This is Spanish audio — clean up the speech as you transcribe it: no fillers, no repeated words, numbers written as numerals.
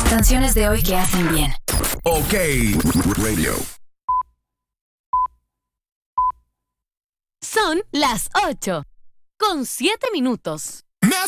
Canciones de hoy que hacen bien. OK Radio. Son las 8:07.